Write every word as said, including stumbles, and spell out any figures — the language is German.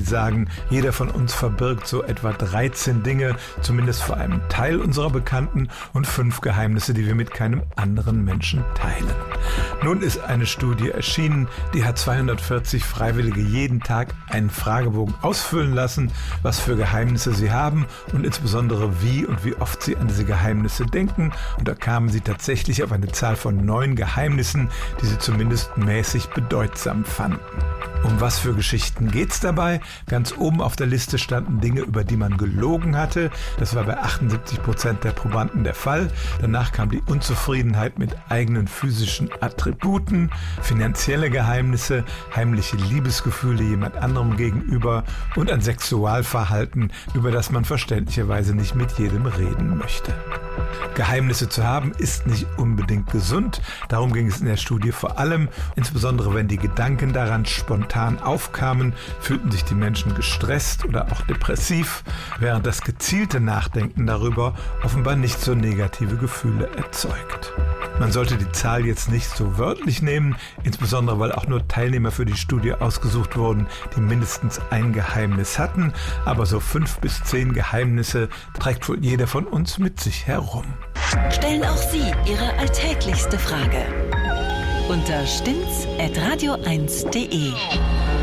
sagen, jeder von uns verbirgt so etwa dreizehn Dinge, zumindest vor einem Teil unserer Bekannten, und fünf Geheimnisse, die wir mit keinem anderen Menschen teilen. Nun ist eine Studie erschienen, die hat zweihundertvierzig Freiwillige jeden Tag einen Fragebogen ausfüllen lassen, was für Geheimnisse sie haben und insbesondere wie und wie oft sie an diese Geheimnisse denken. Und da kamen sie tatsächlich auf eine Zahl von neun Geheimnissen, die sie zumindest mäßig bedeutsam fanden. Um was für Geschichten geht's dabei? Ganz oben auf der Liste standen Dinge, über die man gelogen hatte. Das war bei achtundsiebzig Prozent der Probanden der Fall. Danach kam die Unzufriedenheit mit eigenen physischen Attributen, finanzielle Geheimnisse, heimliche Liebesgefühle jemand anderem gegenüber und ein Sexualverhalten, über das man verständlicherweise nicht mit jedem reden möchte. Geheimnisse zu haben ist nicht unbedingt gesund. Darum ging es in der Studie vor allem. Insbesondere wenn die Gedanken daran spontan aufkamen, fühlten sich die Menschen gestresst oder auch depressiv, während das gezielte Nachdenken darüber offenbar nicht so negative Gefühle erzeugt. Man sollte die Zahl jetzt nicht so wörtlich nehmen, insbesondere weil auch nur Teilnehmer für die Studie ausgesucht wurden, die mindestens ein Geheimnis hatten. Aber so fünf bis zehn Geheimnisse trägt wohl jeder von uns mit sich herum. Stellen auch Sie Ihre alltäglichste Frage unter stimmt's at radio eins punkt de.